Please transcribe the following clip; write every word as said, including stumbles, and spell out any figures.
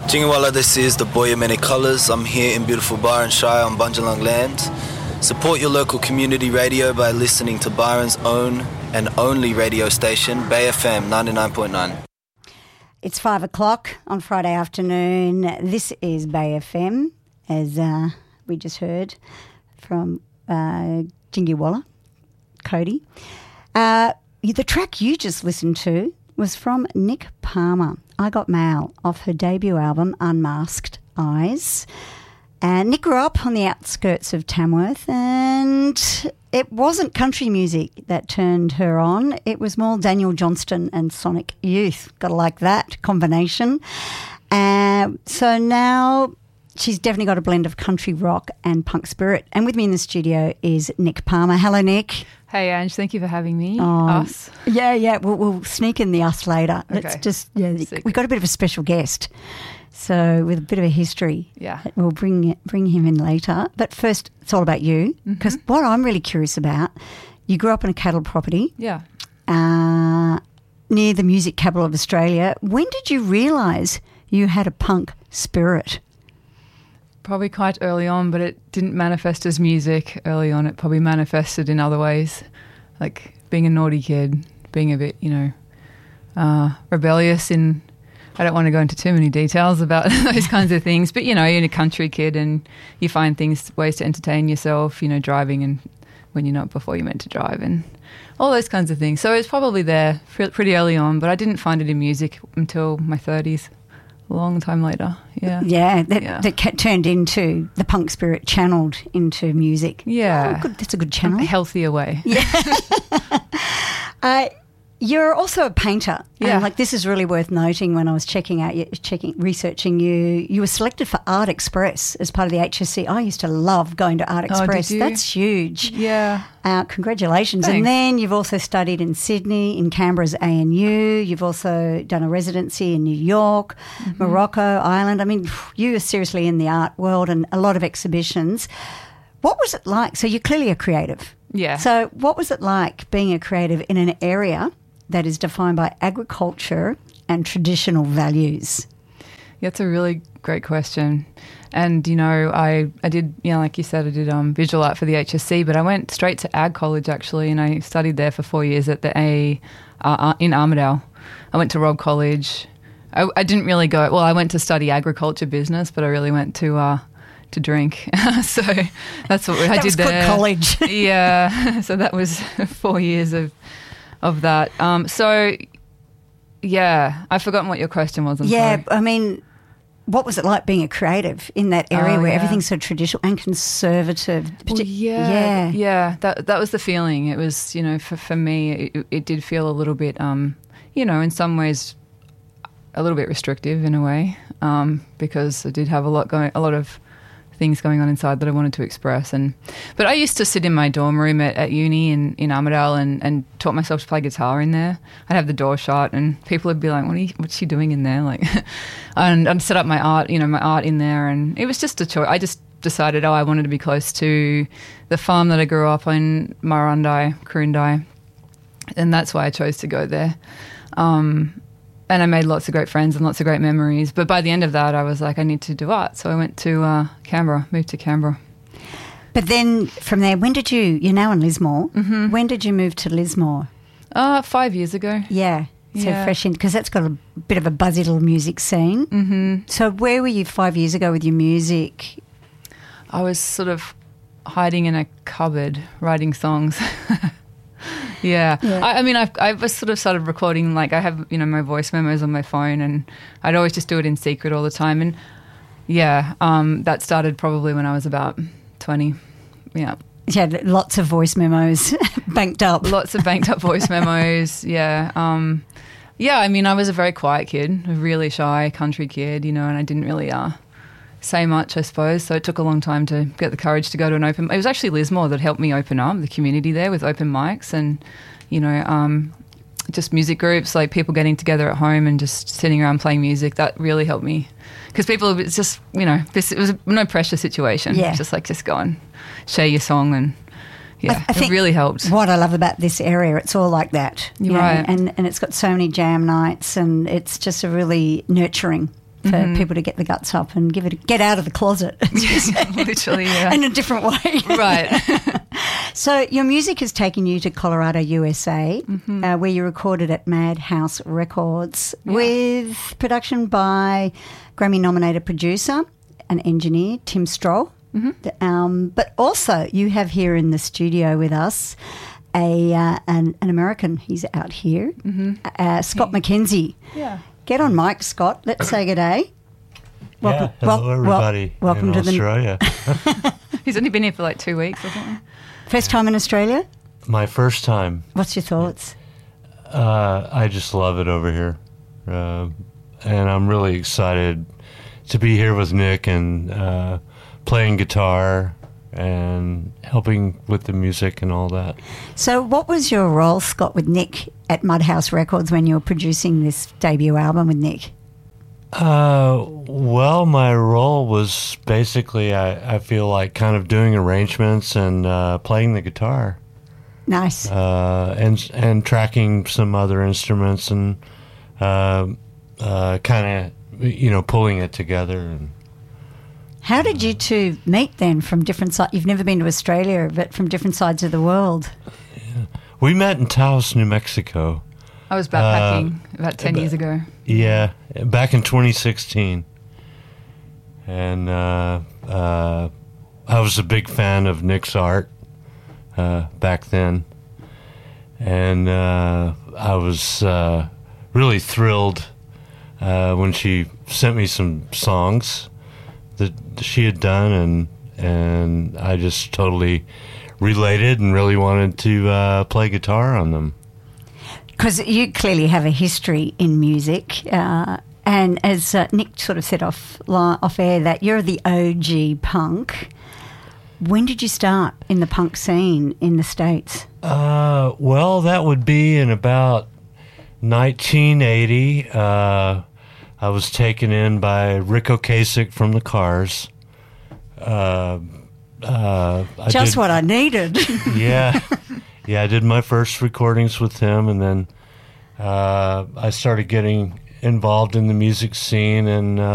Jingawala, this is the Boy of Many Colours. I'm here in beautiful Byron Shire on Bunjalung land. Support your local community radio by listening to Byron's own and only radio station, Bay F M ninety-nine point nine. It's five o'clock on Friday afternoon. This is Bay F M, as uh, we just heard from uh, Jingawala, Cody. Uh, the track you just listened to was from Nick Palmer, I Got Mail, off her debut album, Unmasked Eyes. And Nick grew up on the outskirts of Tamworth, and it wasn't country music that turned her on. It was more Daniel Johnston and Sonic Youth. Got to like that combination. Uh, so now she's definitely got a blend of country rock and punk spirit. And with me in the studio is Nick Palmer. Hello, Nick. Hey, Ange, thank you for having me. Oh, us. Yeah, yeah, we'll, we'll sneak in the us later. Okay. Let's just, yeah, we've got a bit of a special guest. So with a bit of a history, yeah, we'll bring bring him in later. But first, it's all about you, because mm-hmm. what I'm really curious about, you grew up on a cattle property, yeah, uh, near the music capital of Australia. When did you realise you had a punk spirit? Probably quite early on, but it didn't manifest as music early on. It probably manifested in other ways, like being a naughty kid, being a bit, you know, uh, rebellious in... I don't want to go into too many details about those kinds of things, but, you know, you're a country kid and you find things, ways to entertain yourself, you know, driving and when you're not before you're meant to drive and all those kinds of things. So it's probably there pretty early on, but I didn't find it in music until my thirties, a long time later. Yeah. Yeah, that, yeah. that turned into the punk spirit, channeled into music. Yeah. Oh, good. That's a good channel. A healthier way. Yeah. uh, You're also a painter. Yeah. And like this is really worth noting when I was checking out, checking, researching you. You were selected for Art Express as part of the H S C. I used to love going to Art Express. Oh, did you? That's huge. Yeah. Uh, congratulations. Thanks. And then you've also studied in Sydney, in Canberra's A N U. You've also done a residency in New York, mm-hmm. Morocco, Ireland. I mean, you are seriously in the art world and a lot of exhibitions. What was it like? So you're clearly a creative. Yeah. So what was it like being a creative in an area that is defined by agriculture and traditional values? Yeah, it's a really great question. And, you know, I, I did, you know, like you said, I did um, visual art for the H S C, but I went straight to Ag College, actually, and I studied there for four years at the A uh, in Armidale. I went to Robb College. I, I didn't really go, well, I went to study agriculture business, but I really went to... Uh, to drink. So that's what I that did was there. College. Yeah. So that was four years of of that. Um, so, yeah, I've forgotten what your question was. I'm yeah, sorry. I mean, what was it like being a creative in that area oh, where yeah. everything's so traditional and conservative? Well, yeah, yeah. Yeah, that that was the feeling. It was, you know, for, for me, it, it did feel a little bit, um, you know, in some ways a little bit restrictive in a way um, because I did have a lot going, a lot of things going on inside that I wanted to express. And but I used to sit in my dorm room at, at uni in, in Armidale and, and taught myself to play guitar in there. I'd have the door shut and people would be like, what are you, what's she doing in there? Like, and I'd set up my art, you know, my art in there. And it was just a choice. I just decided, oh, I wanted to be close to the farm that I grew up in, Murrurundi, Quirindi. And that's why I chose to go there. Um, And I made lots of great friends and lots of great memories. But by the end of that, I was like, I need to do art. So I went to uh, Canberra, moved to Canberra. But then from there, when did you, you're now in Lismore, mm-hmm. when did you move to Lismore? Uh, five years ago. Yeah, so yeah. fresh in, because that's got a bit of a buzzy little music scene. Mm-hmm. So where were you five years ago with your music? I was sort of hiding in a cupboard writing songs. Yeah. yeah. I, I mean, I've, I've sort of started recording, like I have, you know, my voice memos on my phone and I'd always just do it in secret all the time. And yeah, um, that started probably when I was about twenty. Yeah. You had lots of voice memos banked up. Lots of banked up voice memos. Yeah. Um, yeah, I mean, I was a very quiet kid, a really shy country kid, you know, and I didn't really uh, say much, I suppose. So it took a long time to get the courage to go to an open... It was actually Lismore that helped me open up the community there with open mics and, you know, um, just music groups, like people getting together at home and just sitting around playing music. That really helped me. Because people, it's just, you know, this, it was a no pressure situation. Yeah. It's just like, just go and share your song and... Yeah, I, I think it really helped. What I love about this area, it's all like that. You're you know, right. And, and it's got so many jam nights and it's just a really nurturing for Mhm. people to get the guts up and give it a, get out of the closet, Literally, yeah. in a different way. Right. So your music has taken you to Colorado, U S A, Mhm. uh, where you recorded at Madhouse Records Yeah. with production by Grammy-nominated producer and engineer Tim Stroll. Mhm. Um, but also you have here in the studio with us a uh, an, an American. He's out here, Mhm. uh, Scott McKenzie. Yeah. Get on mic, Scott. Let's say good day. Yeah, hello wel- everybody wel- welcome in to Australia. the He's only been here for like two weeks or something. first time in Australia. My first time. What's your thoughts? Uh, I just love it over here. Uh, and I'm really excited to be here with Nick and uh, playing guitar and helping with the music and all that. So, what was your role, Scott, with Nick at Madhouse Records when you were producing this debut album with Nick? Uh, well, my role was basically, I, I feel like, kind of doing arrangements and uh, playing the guitar. Nice. Uh, and and tracking some other instruments and uh, uh, kind of, you know, pulling it together. And How did you two meet then from different sides? You've never been to Australia, but from different sides of the world. we met in Taos, New Mexico. I was backpacking about ten but- years ago. Yeah, back in twenty sixteen. And uh, uh, I was a big fan of Nick's art uh, back then. And uh, I was uh, really thrilled uh, when she sent me some songs that she had done, and and I just totally related and really wanted to uh, play guitar on them. Because you clearly have a history in music. Uh, and as uh, Nick sort of said off, li- off air, that you're the O G punk. When did you start in the punk scene in the States? Uh, well, that would be in about nineteen eighty. Uh, I was taken in by Rick Ocasek from the Cars. Uh, uh, I Just did, what I needed. yeah, yeah. I did my first recordings with him, and then uh, I started getting involved in the music scene, and uh,